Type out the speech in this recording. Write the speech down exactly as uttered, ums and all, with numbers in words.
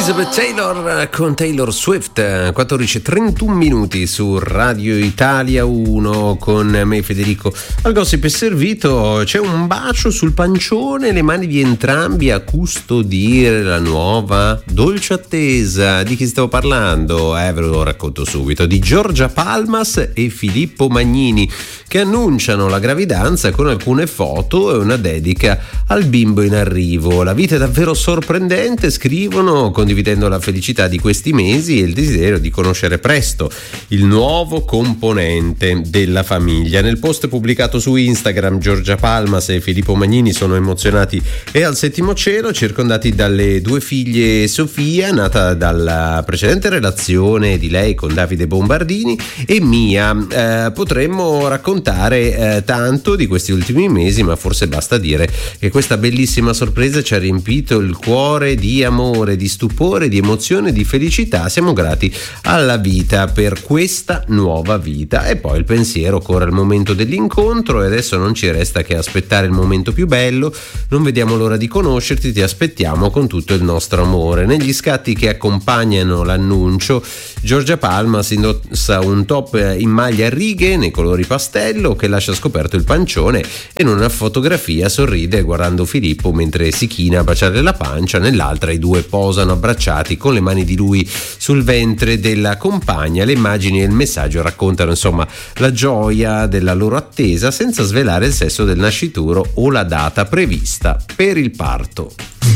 Elizabeth Taylor con Taylor Swift, quattordici e trentuno minuti su Radio Italia uno con me Federico. Al gossip è servito, c'è un bacio sul pancione, le mani di entrambi a custodire la nuova dolce attesa. Di chi stavo parlando? Eh, ve lo racconto subito. Di Giorgia Palmas e Filippo Magnini, che annunciano la gravidanza con alcune foto e una dedica al bimbo in arrivo. La vita è davvero sorprendente, scrivono, condividendo la felicità di questi mesi e il desiderio di conoscere presto il nuovo componente della famiglia. Nel post pubblicato su Instagram, Giorgia Palmas e Filippo Magnini sono emozionati e al settimo cielo, circondati dalle due figlie Sofia, nata dalla precedente relazione di lei con Davide Bombardini, e Mia. Eh, potremmo raccontare eh, tanto di questi ultimi mesi, ma forse basta dire che questa bellissima sorpresa ci ha riempito il cuore di amore, di stupore, di emozione, di felicità. Siamo grati alla vita per questa nuova vita. E poi il pensiero corre al momento dell'incontro e adesso non ci resta che aspettare il momento più bello. Non vediamo l'ora di conoscerti, ti aspettiamo con tutto il nostro amore. Negli scatti che accompagnano l'annuncio, Giorgia Palmas indossa un top in maglia a righe nei colori pastello che lascia scoperto il pancione, e in una fotografia sorride guardando Filippo mentre si china a baciare la pancia. Nell'altra i due posano abbracciati con le mani di lui sul ventre della compagna. Le immagini e il messaggio raccontano insomma la gioia della loro attesa, senza svelare il sesso del nascituro o la data prevista per il parto.